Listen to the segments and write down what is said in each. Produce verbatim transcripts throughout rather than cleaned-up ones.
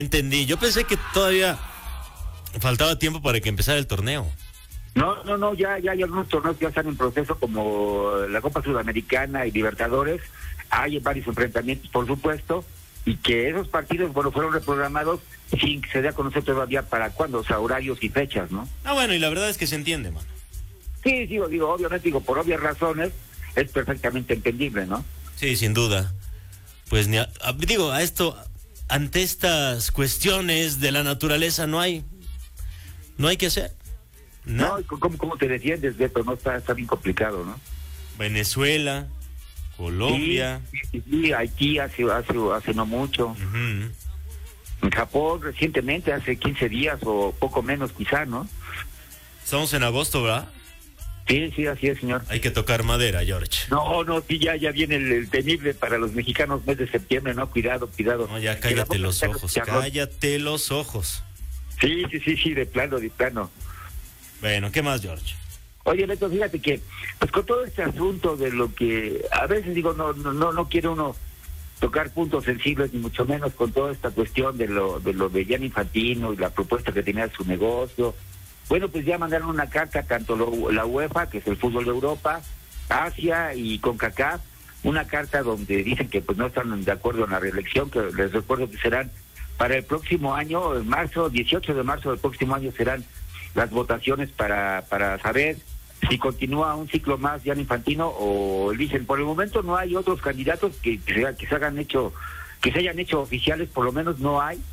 Entendí, yo pensé que todavía faltaba tiempo para que empezara el torneo. No, no, no, ya, ya hay algunos torneos que ya están en proceso, como la Copa Sudamericana y Libertadores. Hay varios enfrentamientos, por supuesto, y que esos partidos, bueno, fueron reprogramados sin que se dé a conocer todavía para cuándo, o sea, horarios y fechas, ¿no? Ah, bueno, y la verdad es que se entiende, mano. Sí, digo, digo, obviamente, digo, por obvias razones, es perfectamente entendible, ¿no? Sí, sin duda. Pues, ni a, a, digo, a esto, ante estas cuestiones de la naturaleza no hay, no hay que hacer. No, no ¿cómo, ¿cómo te defiendes, Beto? No, está, está bien complicado, ¿no? Venezuela, Colombia. Sí, sí, sí, Haití hace, hace, hace no mucho. Uh-huh. En Japón recientemente, hace quince días o poco menos quizá, ¿no? Estamos en agosto, ¿verdad? Sí, sí, así es, señor. Hay que tocar madera, George. No, no, sí, ya, ya viene el, el temible para los mexicanos mes de septiembre, ¿no? Cuidado, cuidado. No, ya cállate los ojos, cállate los ojos. Sí, sí, sí, sí, de plano, de plano. Bueno, ¿qué más, George? Oye, Beto, fíjate que, pues con todo este asunto de lo que, a veces digo, no, no, no, no quiere uno tocar puntos sensibles, ni mucho menos con toda esta cuestión de lo de lo de Gianni Infantino y la propuesta que tenía de su negocio. Bueno, pues ya mandaron una carta, tanto lo, la UEFA, que es el fútbol de Europa, Asia y CONCACAF, una carta donde dicen que pues no están de acuerdo en la reelección, que les recuerdo que serán para el próximo año, en marzo, dieciocho de marzo del próximo año serán las votaciones para para saber si continúa un ciclo más Gianni Infantino o dicen, por el momento no hay otros candidatos que, que, se, que se hagan hecho, que se hayan hecho oficiales, por lo menos no hay.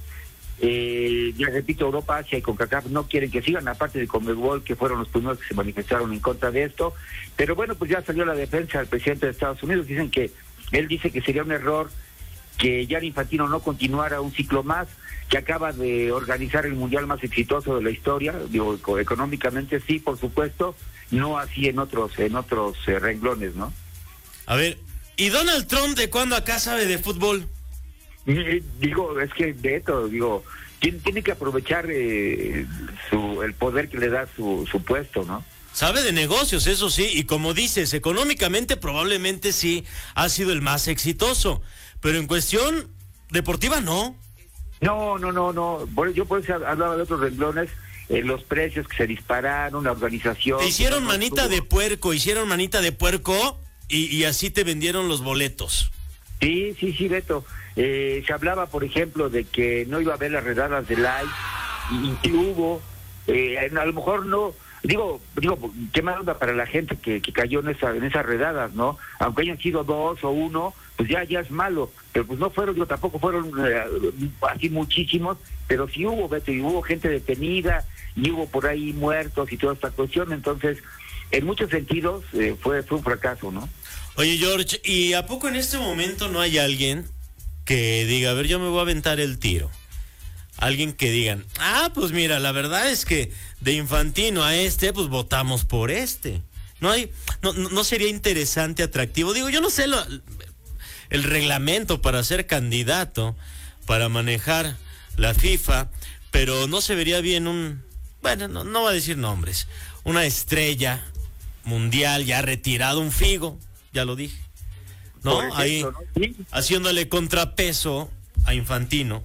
Eh, ya repito, Europa, Asia y CONCACAF no quieren que sigan, aparte de Conmebol, que fueron los primeros que se manifestaron en contra de esto. Pero bueno, pues ya salió la defensa del presidente de Estados Unidos. Dicen que él dice que sería un error que Gianni Infantino no continuara un ciclo más, que acaba de organizar el mundial más exitoso de la historia. Digo, económicamente sí, por supuesto, no así en otros en otros eh, renglones, ¿no? A ver, ¿y Donald Trump de cuándo acá sabe de fútbol? Eh, digo, es que Beto, digo, tiene, tiene que aprovechar eh, su, el poder que le da su, su puesto, ¿no? Sabe de negocios, eso sí, y como dices, económicamente probablemente sí ha sido el más exitoso, pero en cuestión deportiva no. No, no, no, no, yo por eso hablaba de otros renglones, eh, los precios que se dispararon, la organización... Te hicieron manita tuvo... de puerco, hicieron manita de puerco y, y así te vendieron los boletos. Sí, sí, sí, Beto. Eh, se hablaba, por ejemplo, de que no iba a haber las redadas de live, y, y hubo, eh, a lo mejor no, digo, digo, qué mala onda para la gente que, que cayó en esa, en esas redadas, ¿no? Aunque hayan sido dos o uno, pues ya, ya es malo, pero pues no fueron, digo, tampoco fueron eh, así muchísimos, pero sí hubo, Beto, y hubo gente detenida, y hubo por ahí muertos y toda esta cuestión, entonces, en muchos sentidos, eh, fue, fue un fracaso, ¿no? Oye, George, ¿y a poco en este momento no hay alguien que diga, a ver, yo me voy a aventar el tiro? Alguien que digan, ah, pues mira, la verdad es que de Infantino a este, pues votamos por este. No hay, no, no sería interesante, atractivo. Digo, yo no sé lo, el reglamento para ser candidato, para manejar la FIFA, pero no se vería bien un, bueno, no, no voy a decir nombres, una estrella mundial ya retirado, un Figo. Ya lo dije, ¿no? Ejemplo, ahí, ¿no? ¿Sí? Haciéndole contrapeso a Infantino.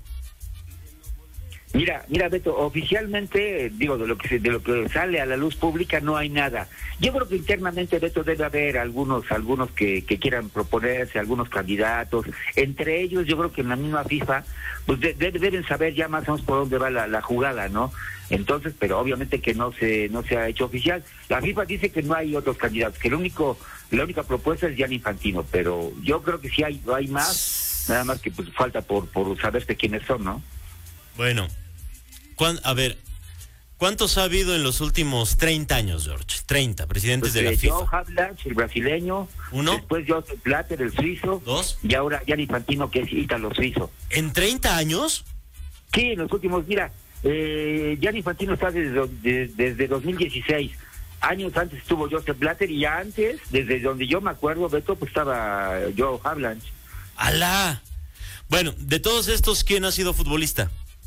Mira, mira, Beto, oficialmente, digo, de lo que de lo que sale a la luz pública no hay nada. Yo creo que internamente, Beto, debe haber algunos algunos que, que quieran proponerse, algunos candidatos. Entre ellos, yo creo que en la misma FIFA, pues de, de, deben saber ya más o menos por dónde va la, la jugada, ¿no? Entonces, pero obviamente que no se no se ha hecho oficial. La FIFA dice que no hay otros candidatos, que el único la única propuesta es Gianni Infantino, pero yo creo que sí hay hay más, nada más que pues falta por por saberse quiénes son, ¿no? Bueno, a ver, ¿cuántos ha habido en los últimos treinta años, George? treinta presidentes pues, de la eh, FIFA. Joe Havlach, el brasileño. Uno. Después Joseph Blatter, el suizo. Dos. Y ahora Gianni Infantino, que es ítalo suizo. ¿En treinta años? Sí, en los últimos, mira, eh, Gianni Infantino está desde, desde, desde dos mil dieciséis. Años antes estuvo Joseph Blatter y antes, desde donde yo me acuerdo, Beto, pues estaba Joe Havlach. ¡Alá! Bueno, de todos estos, ¿quién ha sido futbolista?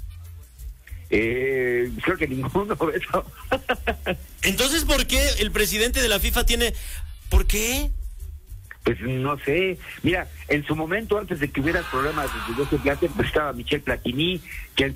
Eh, creo que ninguno, Beto. Entonces, ¿por qué el presidente de la FIFA tiene... ¿Por qué? Pues no sé, mira, en su momento, antes de que hubiera problemas de José Plata, pues estaba Michel Platini, que